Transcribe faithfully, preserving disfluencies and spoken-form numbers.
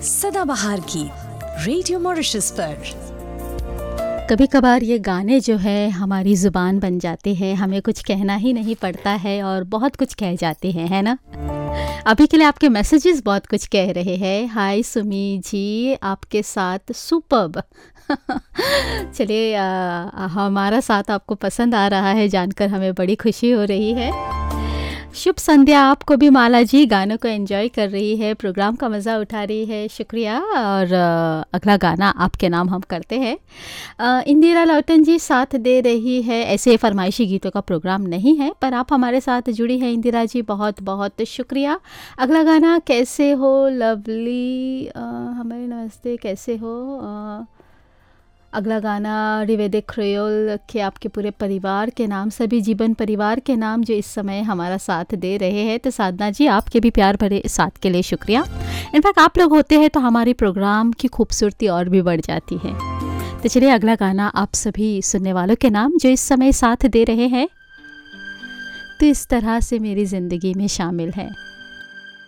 सदाबहार की radio Mauritius पर। कभी कभार ये गाने जो है हमारी ज़ुबान बन जाते हैं, हमें कुछ कहना ही नहीं पड़ता है और बहुत कुछ कह जाते हैं, है ना। अभी के लिए आपके मैसेजेस बहुत कुछ कह रहे हैं। हाय सुमी जी, आपके साथ सुपर्ब। चलिए, आ, हमारा साथ आपको पसंद आ रहा है जानकर हमें बड़ी खुशी हो रही है। शुभ संध्या आपको भी माला जी, गानों को एंजॉय कर रही है, प्रोग्राम का मज़ा उठा रही है, शुक्रिया। और आ, अगला गाना आपके नाम हम करते हैं। आ, इंदिरा लौटन जी साथ दे रही है। ऐसे फरमाइशी गीतों का प्रोग्राम नहीं है, पर आप हमारे साथ जुड़ी हैं इंदिरा जी, बहुत बहुत शुक्रिया। अगला गाना कैसे हो लवली, आ, हमारे नमस्ते, कैसे हो। आ, अगला गाना रिवेदिक क्रियोल के आपके पूरे परिवार के नाम, सभी जीवन परिवार के नाम जो इस समय हमारा साथ दे रहे हैं। तो साधना जी, आपके भी प्यार भरे साथ के लिए शुक्रिया। इनफैक्ट आप लोग होते हैं तो हमारे प्रोग्राम की खूबसूरती और भी बढ़ जाती है। तो चलिए, अगला गाना आप सभी सुनने वालों के नाम जो इस समय साथ दे रहे हैं। तो इस तरह से मेरी ज़िंदगी में शामिल है।